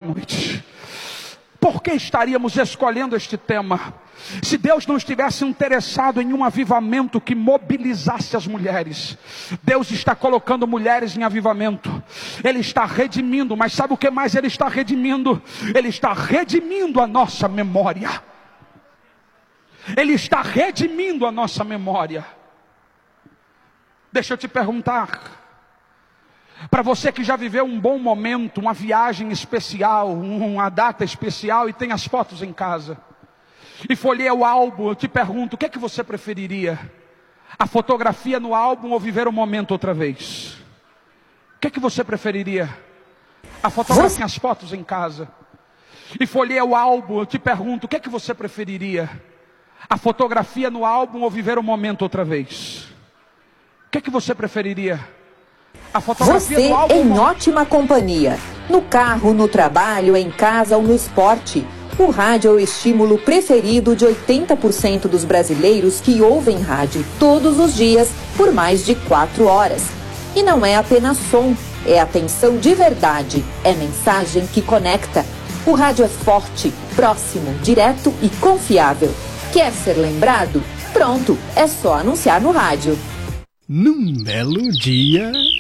noite. Por que estaríamos escolhendo este tema? Se Deus não estivesse interessado em um avivamento que mobilizasse as mulheres. Deus está colocando mulheres em avivamento. Ele está redimindo, mas sabe o que mais Ele está redimindo? Ele está redimindo a nossa memória. Ele está redimindo a nossa memória. Deixa eu te perguntar. Para você que já viveu um bom momento, uma viagem especial, uma data especial e tem as fotos em casa, e folheia o álbum, eu te pergunto, o que é que você preferiria? A fotografia no álbum ou viver o momento outra vez? O que é que você preferiria? A fotografia, as fotos em casa, e folheia o álbum, eu te pergunto, o que é que você preferiria? A fotografia no álbum ou viver o momento outra vez? O que é que você preferiria? Você em ótima companhia. No carro, no trabalho, em casa ou no esporte. O rádio é o estímulo preferido de 80% dos brasileiros que ouvem rádio todos os dias por mais de 4 horas. E não é apenas som, é atenção de verdade, é mensagem que conecta. O rádio é forte, próximo, direto e confiável. Quer ser lembrado? Pronto, é só anunciar no rádio. Num belo dia...